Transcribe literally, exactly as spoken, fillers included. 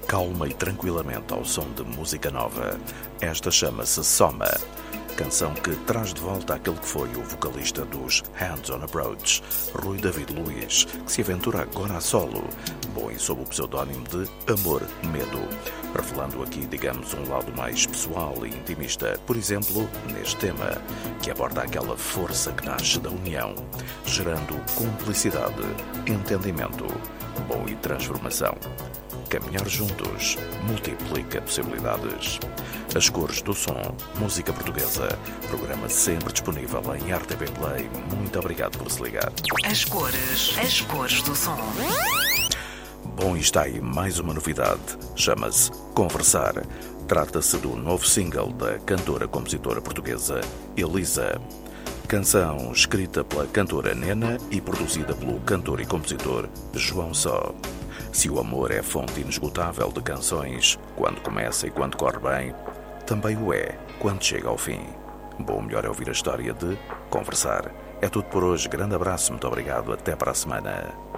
calma e tranquilamente ao som de música nova. Esta chama-se Soma, canção que traz de volta aquele que foi o vocalista dos Hands on Approach, Rui David Luiz, que se aventura agora a solo, bom e sob o pseudónimo de Amor Medo, revelando aqui, digamos, um lado mais pessoal e intimista, por exemplo, neste tema, que aborda aquela força que nasce da união, gerando cumplicidade, entendimento, bom e transformação. Caminhar juntos multiplica possibilidades. As cores do som, música portuguesa, programa sempre disponível em R T P Play. Muito obrigado por se ligar. As cores, as cores do som. Bom, e está aí mais uma novidade. Chama-se Conversar. Trata-se do novo single da cantora-compositora portuguesa Elisa. Canção escrita pela cantora Nena e produzida pelo cantor e compositor João Só. Se o amor é fonte inesgotável de canções, quando começa e quando corre bem, também o é quando chega ao fim. Bom, melhor é ouvir a história de Conversar. É tudo por hoje. Grande abraço, muito obrigado. Até para a semana.